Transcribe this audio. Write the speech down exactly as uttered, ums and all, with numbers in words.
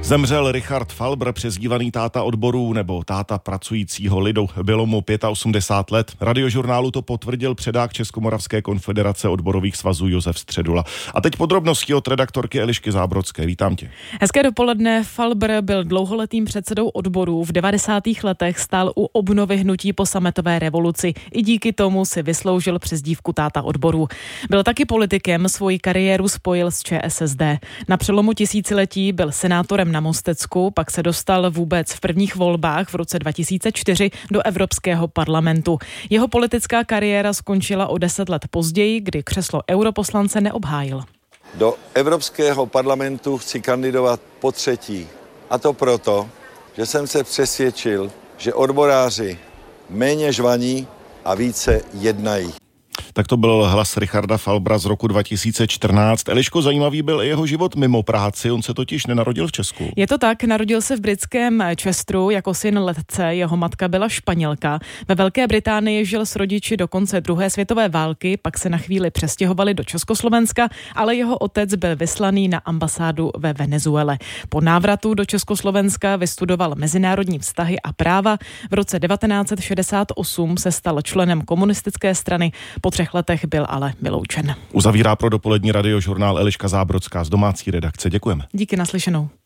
Zemřel Richard Falbr, přezdívaný táta odborů nebo táta pracujícího lidu. Bylo mu osmdesát pět let. Radiožurnálu to potvrdil předák Českomoravské konfederace odborových svazů Josef Středula. A teď podrobnosti od redaktorky Elišky Zábrodské. Vítám tě. Hezké dopoledne. Falbr byl dlouholetým předsedou odborů. V devadesátých letech stál u obnovy hnutí po sametové revoluci. I díky tomu si vysloužil přezdívku táta odborů. Byl taky politikem, svoji kariéru spojil s ČSSD. Na přelomu tisíciletí byl senátorem na Mostecku, pak se dostal vůbec v prvních volbách v roce dva tisíce čtyři do Evropského parlamentu. Jeho politická kariéra skončila o deset let později, kdy křeslo europoslance neobhájil. Do Evropského parlamentu chci kandidovat po třetí. A to proto, že jsem se přesvědčil, že odboráři méně žvaní a více jednají. Tak to byl hlas Richarda Falbra z roku dva tisíce čtrnáct. Eliško, zajímavý byl i jeho život mimo práci, on se totiž nenarodil v Česku. Je to tak, narodil se v britském Chesteru jako syn letce, jeho matka byla Španělka. Ve Velké Británii žil s rodiči do konce druhé světové války, pak se na chvíli přestěhovali do Československa, ale jeho otec byl vyslaný na ambasádu ve Venezuele. Po návratu do Československa vystudoval mezinárodní vztahy a práva. V roce devatenáct set šedesát osm se stal členem komunistické strany. Po třech letech byl ale vyloučen. Uzavírá pro dopolední radiožurnál Eliška Zábrodská z domácí redakce. Děkujeme. Díky, naslyšenou.